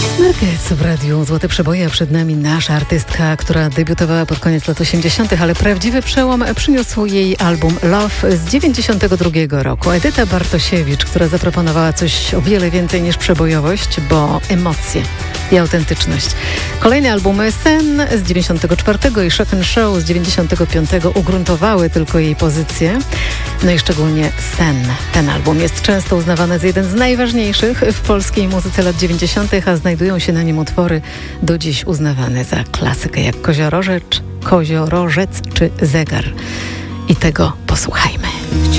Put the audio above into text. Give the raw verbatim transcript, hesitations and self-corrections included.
Marquez w radiu Złote Przeboje, a przed nami nasza artystka, która debiutowała pod koniec lat osiemdziesiątych, ale prawdziwy przełom przyniósł jej album Love z dziewięćdziesiątego drugiego roku. Edyta Bartosiewicz, która zaproponowała coś o wiele więcej niż przebojowość, bo emocje i autentyczność. Kolejne albumy Sen z dziewięćdziesiątego czwartego i Shock and Show z dziewięćdziesiątego piątego ugruntowały tylko jej pozycję. No i szczególnie Sen. Ten album jest często uznawany za jeden z najważniejszych w polskiej muzyce lat dziewięćdziesiątych, a znajdują się na nim utwory do dziś uznawane za klasykę, jak Koziorożec, Koziorożec czy Zegar. I tego posłuchajmy.